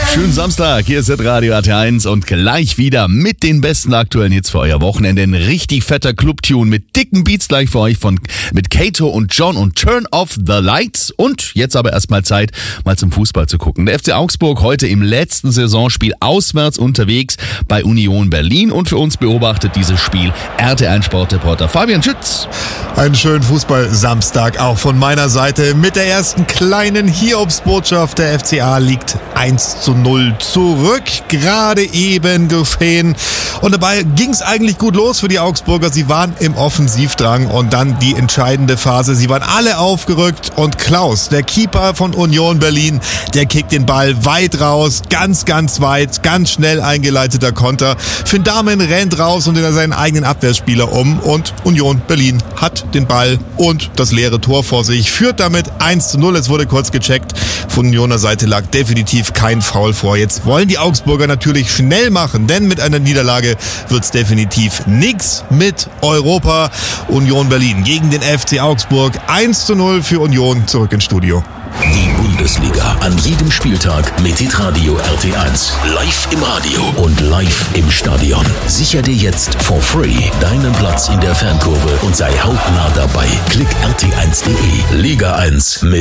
Schönen Samstag, hier ist Radio RT1 und gleich wieder mit den besten aktuellen Hits für euer Wochenende. Ein richtig fetter Clubtune mit dicken Beats gleich für euch mit Kato und John und Turn Off the Lights. Und jetzt aber erstmal Zeit, mal zum Fußball zu gucken. Der FC Augsburg heute im letzten Saisonspiel auswärts unterwegs bei Union Berlin. Und für uns beobachtet dieses Spiel RT1-Sportreporter Fabian Schütz. Einen schönen Fußball-Samstag auch von meiner Seite mit der ersten kleinen Hiobsbotschaft. Der FCA liegt 1:0 zurück, gerade eben geschehen. Und dabei ging es eigentlich gut los für die Augsburger. Sie waren im Offensivdrang und dann die entscheidende Phase. Sie waren alle aufgerückt und Klaus, der Keeper von Union Berlin, der kickt den Ball weit raus, ganz, ganz weit, ganz schnell eingeleiteter Konter. Finn Dahmen rennt raus und in seinen eigenen Abwehrspieler um und Union Berlin hat den Ball und das leere Tor vor sich, führt damit 1:0. Es wurde kurz gecheckt. Von Unioner Seite lag definitiv kein Foul vor. Jetzt wollen die Augsburger natürlich schnell machen, denn mit einer Niederlage wird's definitiv nix mit Europa. Union Berlin gegen den FC Augsburg. 1:0 für Union, zurück ins Studio. Die Bundesliga an jedem Spieltag mit Hitradio RT1. Live im Radio und live im Stadion. Sicher dir jetzt for free deinen Platz in der Fankurve und sei hautnah dabei. Klick rt1.de. Liga 1 mit